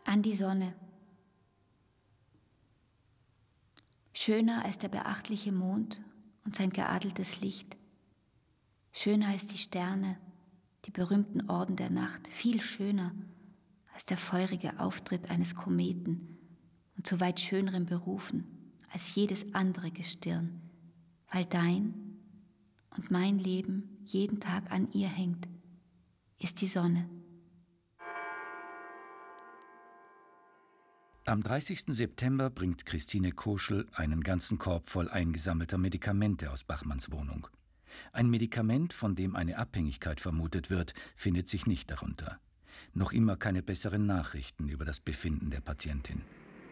An die Sonne. Schöner als der beachtliche Mond und sein geadeltes Licht. Schöner als die Sterne, die berühmten Orden der Nacht. Viel schöner als der feurige Auftritt eines Kometen und zu weit schönerem berufen als jedes andere Gestirn, weil dein und mein Leben jeden Tag an ihr hängt, ist die Sonne. Am 30. September bringt Christine Koschel einen ganzen Korb voll eingesammelter Medikamente aus Bachmanns Wohnung. Ein Medikament, von dem eine Abhängigkeit vermutet wird, findet sich nicht darunter. Noch immer keine besseren Nachrichten über das Befinden der Patientin.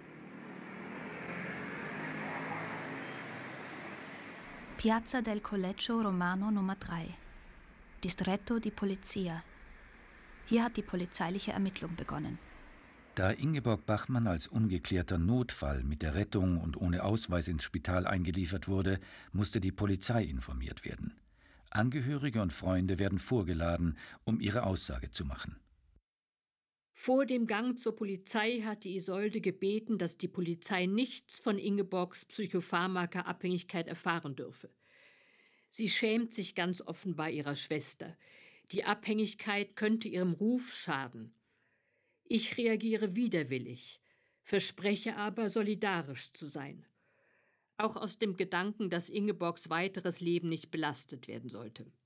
Piazza del Collegio Romano Nummer 3. Distretto di Polizia. Hier hat die polizeiliche Ermittlung begonnen. Da Ingeborg Bachmann als ungeklärter Notfall mit der Rettung und ohne Ausweis ins Spital eingeliefert wurde, musste die Polizei informiert werden. Angehörige und Freunde werden vorgeladen, um ihre Aussage zu machen. Vor dem Gang zur Polizei hatte Isolde gebeten, dass die Polizei nichts von Ingeborgs Psychopharmaka-Abhängigkeit erfahren dürfe. Sie schämt sich ganz offenbar ihrer Schwester. Die Abhängigkeit könnte ihrem Ruf schaden. Ich reagiere widerwillig, verspreche aber, solidarisch zu sein. Auch aus dem Gedanken, dass Ingeborgs weiteres Leben nicht belastet werden sollte.